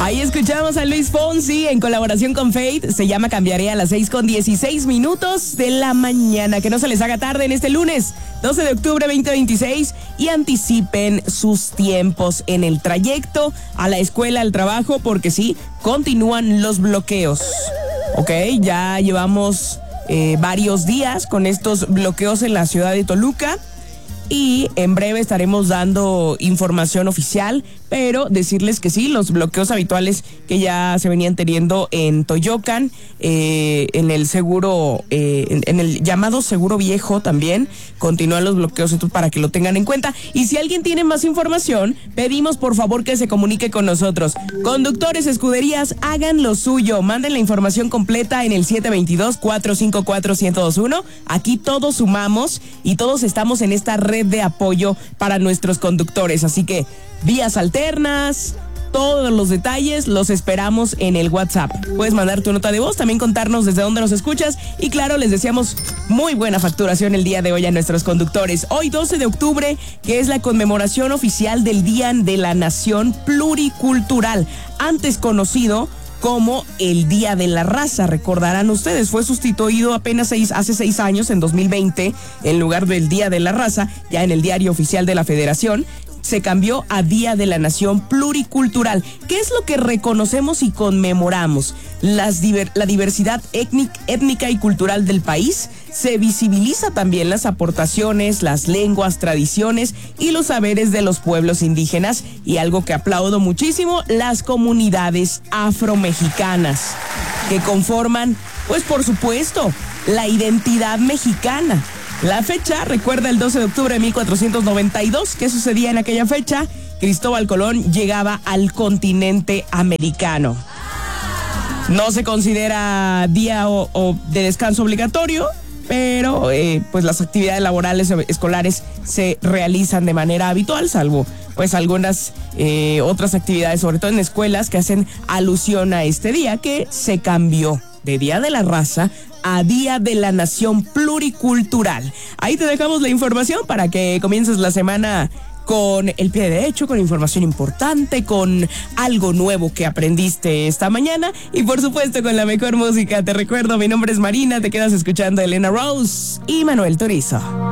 Ahí escuchamos a Luis Fonsi en colaboración con Fate. Se llama Cambiaré a las 6:16 de la mañana. Que no se les haga tarde en este lunes, 12 de octubre 2026. Y anticipen sus tiempos en el trayecto a la escuela, al trabajo, porque sí, continúan los bloqueos. Ok, ya llevamos varios días con estos bloqueos en la ciudad de Toluca. Y en breve estaremos dando información oficial, pero decirles que sí, los bloqueos habituales que ya se venían teniendo en Toyocan, en el seguro, en el llamado Seguro Viejo también, continúan los bloqueos, entonces para que lo tengan en cuenta. Y si alguien tiene más información, pedimos por favor que se comunique con nosotros. Conductores, escuderías, hagan lo suyo, manden la información completa en el 722-454-1021. Aquí todos sumamos y todos estamos en esta red de apoyo para nuestros conductores, así que vías alternas, todos los detalles los esperamos en el WhatsApp. Puedes mandar tu nota de voz, también contarnos desde dónde nos escuchas y claro, les deseamos muy buena facturación el día de hoy a nuestros conductores. Hoy 12 de octubre, que es la conmemoración oficial del Día de la Nación Pluricultural, antes conocido como el Día de la Raza. Recordarán ustedes, fue sustituido apenas hace 6 años, en 2020, en lugar del Día de la Raza, ya en el Diario Oficial de la Federación, se cambió a Día de la Nación Pluricultural. ¿Qué es lo que reconocemos y conmemoramos? La diversidad étnica y cultural del país. Se visibiliza también las aportaciones, las lenguas, tradiciones y los saberes de los pueblos indígenas. Y algo que aplaudo muchísimo, las comunidades afromexicanas, que conforman, pues por supuesto, la identidad mexicana. La fecha recuerda el 12 de octubre de 1492. ¿Qué sucedía en aquella fecha? Cristóbal Colón llegaba al continente americano. No se considera día o de descanso obligatorio, pero pues las actividades laborales escolares se realizan de manera habitual, salvo pues algunas otras actividades, sobre todo en escuelas, que hacen alusión a este día, que se cambió de Día de la Raza a Día de la Nación Pluricultural. Ahí te dejamos la información para que comiences la semana con el pie derecho, con información importante, con algo nuevo que aprendiste esta mañana y por supuesto con la mejor música. Te recuerdo, mi nombre es Marina, te quedas escuchando a Elena Rose y Manuel Turizo.